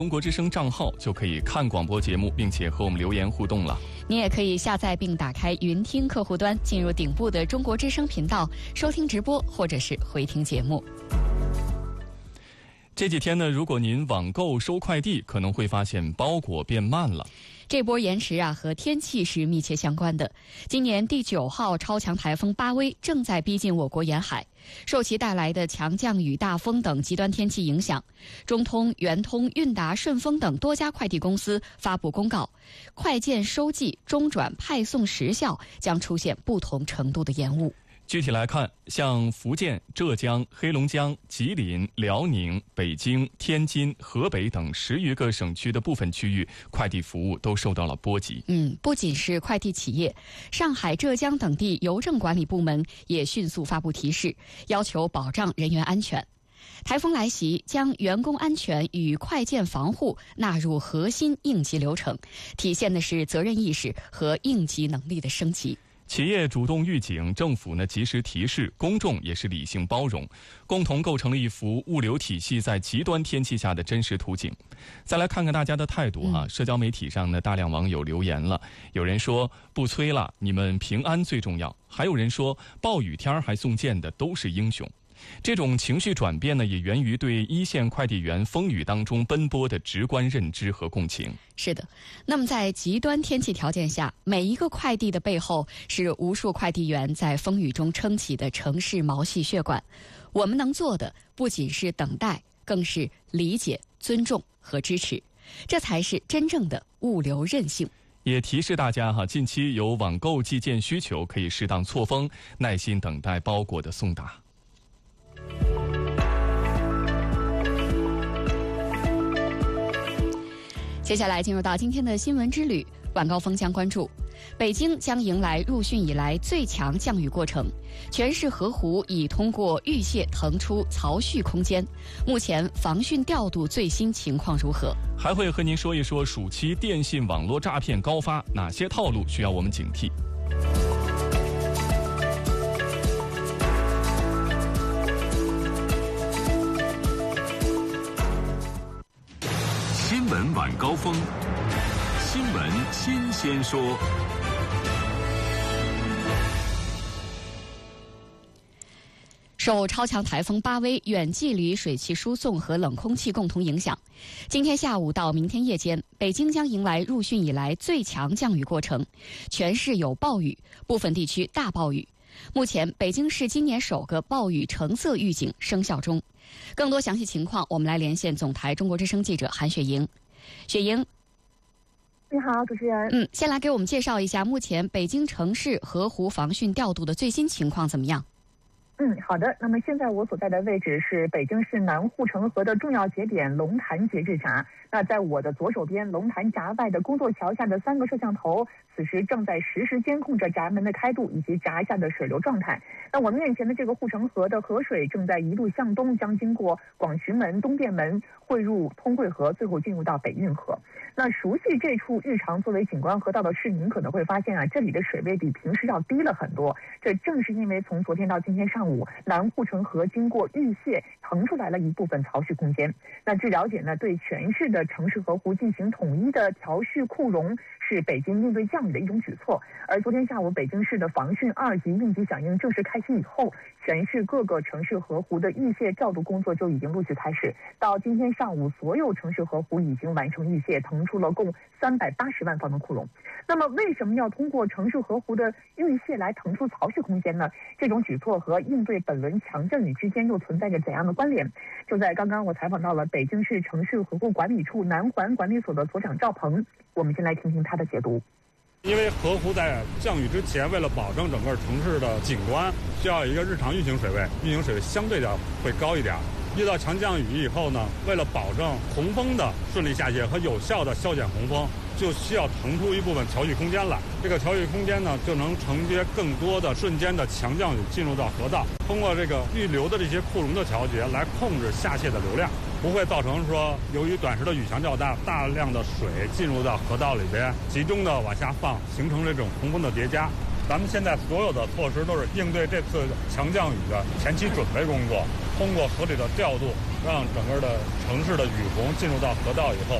中国之声账号就可以看广播节目，并且和我们留言互动了。 你也可以下载并打开云听客户端，进入顶部的中国之声频道，收听直播或者是回听节目。 这几天呢，如果您网购收快递，可能会发现包裹变慢了。 这波延迟和天气是密切相关的。今年第9号超强台风巴威正在逼近我国沿海，受其带来的强降雨、大风等极端天气影响，中通、圆通、韵达、顺丰等多家快递公司发布公告，快件收寄、中转、派送时效将出现不同程度的延误。 具体来看，像福建、浙江、黑龙江、吉林、辽宁、北京、天津、河北等10余个省区的部分区域，快递服务都受到了波及。 不仅是快递企业，上海、浙江等地邮政管理部门也迅速发布提示，要求保障人员安全。台风来袭，将员工安全与快件防护纳入核心应急流程，体现的是责任意识和应急能力的升级。 企业主动预警，政府呢及时提示，公众也是理性包容，共同构成了一幅物流体系在极端天气下的真实图景。再来看看大家的态度社交媒体上呢，大量网友留言了，有人说不催了，你们平安最重要，还有人说暴雨天还送件的都是英雄。这种情绪转变呢，也源于对一线快递员风雨当中奔波的直观认知和共情。 是的，那么在极端天气条件下，每一个快递的背后是无数快递员在风雨中撑起的城市毛细血管。我们能做的不仅是等待，更是理解、尊重和支持，这才是真正的物流韧性。 也提示大家近期有网购寄件需求，可以适当错峰，耐心等待包裹的送达。 接下来进入到今天的新闻之旅，晚高峰将关注北京将迎来入汛以来最强降雨过程，全市河湖已通过预泄腾出槽蓄空间，目前防汛调度最新情况如何？ 还会和您说一说暑期电信网络诈骗高发，哪些套路需要我们警惕？ 新闻晚高峰，新闻新鲜说。 受超强台风巴威远距离水汽输送和冷空气共同影响，今天下午到明天夜间，北京将迎来入汛以来最强降雨过程，全市有暴雨，部分地区大暴雨。目前，北京市今年首个暴雨橙色预警生效中。更多详细情况，我们来连线总台中国之声记者韩雪莹。雪莹， 你好，主持人。 先来给我们介绍一下目前北京城市河湖防汛调度的最新情况怎么样？ 好的。那么现在我所在的位置是北京市南护城河的重要节点龙潭节制闸。那在我的左手边，龙潭闸外的工作桥下的3个摄像头，此时正在实时监控着闸门的开度以及闸下的水流状态。那我们面前的这个护城河的河水正在一路向东，将经过广渠门、东便门，汇入通惠河，最后进入到北运河。那熟悉这处日常作为景观河道的市民可能会发现这里的水位比平时要低了很多。这正是因为从昨天到今天上午，南护城河经过预泄腾出来了一部分槽蓄空间。那据了解呢，对全市的城市河湖进行统一的调蓄库容，是北京应对降雨的一种举措。而昨天下午，北京市的防汛2级应急响应正式开启以后，全市各个城市河湖的预泄调度工作就已经陆续开始。到今天上午，所有城市河湖已经完成预泄，腾出了共380万方的库容。那么为什么要通过城市河湖的预泄来腾出槽蓄空间呢？这种举措和应对本轮强降雨之间又存在着怎样的关联？就在刚刚，我采访到了北京市城市河湖管理处南环管理所的所长赵鹏，我们先来听听他的解读。 因为河湖在降雨之前，为了保证整个城市的景观，需要一个日常运行水位，运行水位相对的会高一点。遇到强降雨以后呢，为了保证洪峰的顺利下泄和有效的消减洪峰，就需要腾出一部分桥蓄空间来。这个桥蓄空间呢，就能承接更多的瞬间的强降雨进入到河道，通过这个预留的这些库容的调节来控制下泄的流量，不会造成说由于短时的雨强较大，大量的水进入到河道里边，集中的往下放，形成这种洪峰的叠加。 咱们现在所有的措施都是应对这次强降雨的前期准备工作，通过合理的调度，让整个的城市的雨洪进入到河道以后，